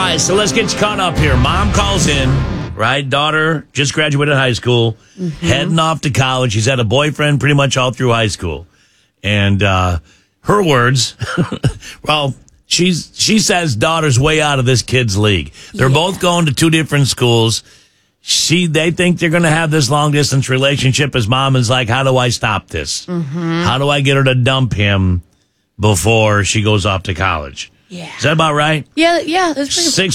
right, so let's get you caught up here. Mom calls in, right? Daughter just graduated high school, heading off to college. She's had a boyfriend pretty much all through high school. And her words, well, she says daughter's way out of this kid's league. They're both going to two different schools. They think they're going to have this long distance relationship. His mom is like, how do I stop this? How do I get her to dump him before she goes off to college? Yeah. Is that about right? Yeah, that's pretty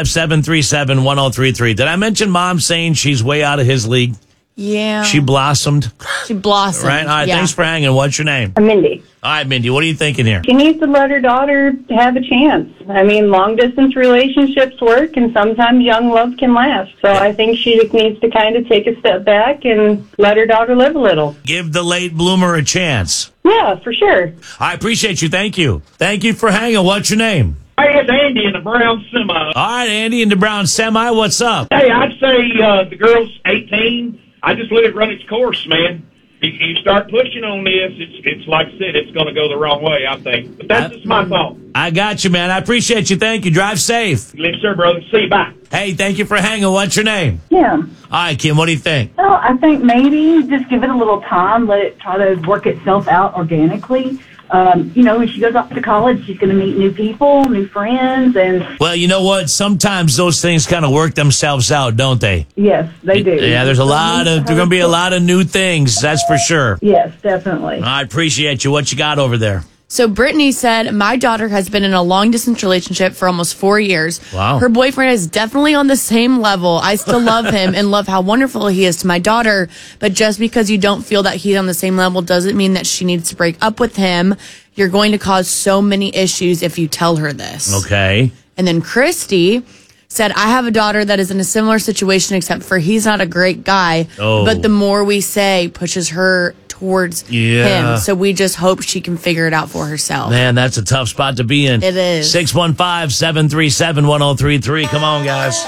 615-737-1033. Did I mention Mom saying she's way out of his league? Yeah. She blossomed. She blossomed. Right? All right, thanks for hanging. What's your name? I'm Mindy. All right, Mindy, what are you thinking here? She needs to let her daughter have a chance. I mean, long-distance relationships work, and sometimes young love can last. So I think she just needs to kind of take a step back and let her daughter live a little. Give the late bloomer a chance. Yeah, for sure. I appreciate you. Thank you. Thank you for hanging. What's your name? Hey, it's Andy in the brown semi. All right, Andy in the brown semi. What's up? Hey, I'd say the girl's 18. I just let it run its course, man. You start pushing on this, it's like I said, it's going to go the wrong way, I think. But that's just my thought. I got you, man. I appreciate you. Thank you. Drive safe. Yes, sir, brother. See you. Bye. Hey, thank you for hanging. What's your name? Kim. All right, Kim, what do you think? Well, I think maybe just give it a little time, let it try to work itself out organically. When she goes off to college, she's going to meet new people, new friends, and... Well, you know what? Sometimes those things kind of work themselves out, don't they? Yes, they do. Yeah, there's going to be a lot of new things, that's for sure. Yes, definitely. I appreciate you. What you got over there? So Brittany said, my daughter has been in a long-distance relationship for almost 4 years. Wow. Her boyfriend is definitely on the same level. I still love him and love how wonderful he is to my daughter. But just because you don't feel that he's on the same level doesn't mean that she needs to break up with him. You're going to cause so many issues if you tell her this. Okay. And then Christy said, I have a daughter that is in a similar situation, except for he's not a great guy. Oh. But the more we say pushes her towards him. So we just hope she can figure it out for herself. Man, that's a tough spot to be in. It is. 615-737-1033. Come on, guys.